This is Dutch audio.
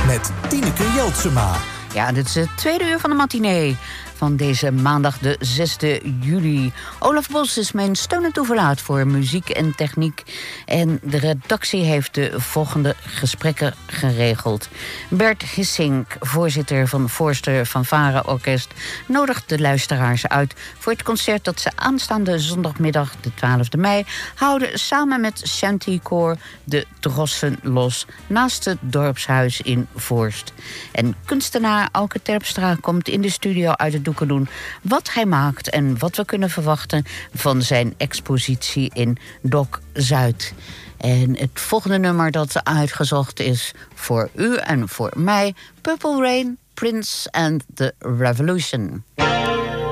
met Tineke Jeltsema. Ja, dit is het tweede uur van de matinee van deze maandag de 6e juli. Olaf Bos is mijn steun en toeverlaat voor muziek en techniek. En de redactie heeft de volgende gesprekken geregeld. Bert Hissink, voorzitter van Forster Fanfare Orkest, nodigt de luisteraars uit voor het concert dat ze aanstaande zondagmiddag, de 12e mei, houden samen met Chanticoor de Drossen los naast het dorpshuis in Voorst. En kunstenaar Auke Terpstra komt in de studio uit het doeken doen wat hij maakt en wat we kunnen verwachten van zijn expositie in Dok Zuid. En het volgende nummer dat uitgezocht is voor u en voor mij: Purple Rain, Prince and the Revolution.